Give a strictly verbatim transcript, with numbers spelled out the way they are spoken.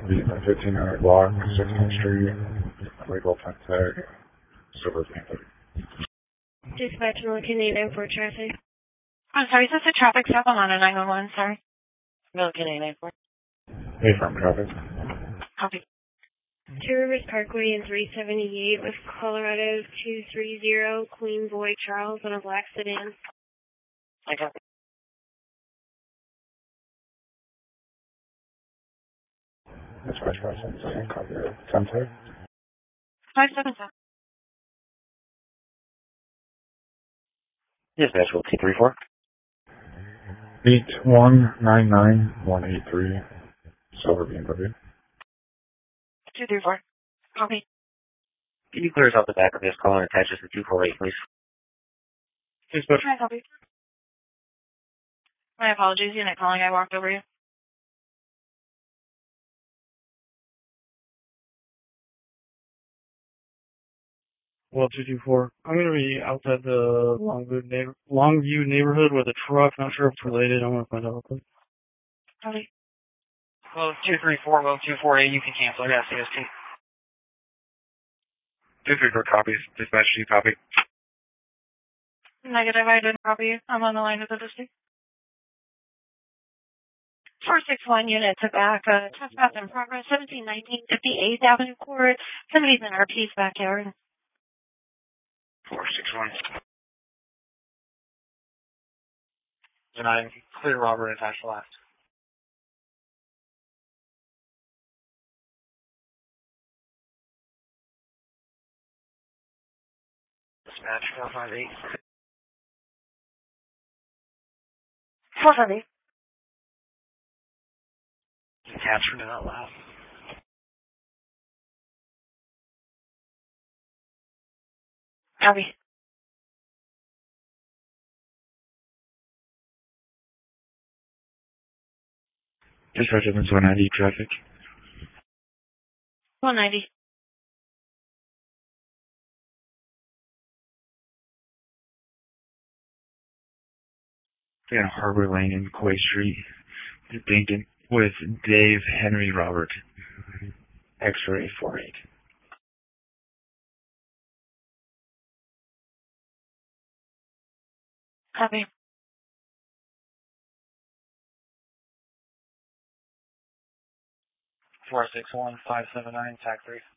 Beacon fifteen hundred block, sixteenth Street, legal ten tag, Silver Panther. Dispatch Milliken eight nine four traffic. I'm sorry, is this a traffic stop? I'm on a nine one one, sorry. Milliken eight nine four. Hey, from traffic. Copy. Two Rivers Parkway and three seventy-eight with Colorado two three zero, Queen Boy Charles on a black sedan. I got it. Dispatch five seven seven, copy. ten tag. five seven seven. Dispatch will T three four. eight one nine nine one eight three, Silver B M W. two three four. Copy. Can you clear us off the back of this call and attach us to two four eight, please? Dispatch. Can I copy? My apologies, unit calling, I walked over you. Well, two two four. I'm going to be outside the Longview, neighbor, Longview neighborhood with a truck. Not sure if it's related. I'm going to find out real quick. Copy. Well, two three four, well, two four eight, you can cancel it. Yeah, C S T. two three four copies. Dispatch, you copy. Negative, I didn't copy you. I'm on the line with the district. four six one unit to back, uh, trespass in progress, seventeen nineteen fifty-eighth Avenue Court. Somebody's in our P's backyard. four six one. And I'm clear Robert attached last. Dispatch four five eight. four five eight. Attach for not loud. Copy. Dispatch Evans one ninety traffic. one ninety. Yeah, Harbor Lane and Quay Street. Dinkin with Dave Henry Robert. X-ray four eight. Copy. four six one five seven nine, tag three.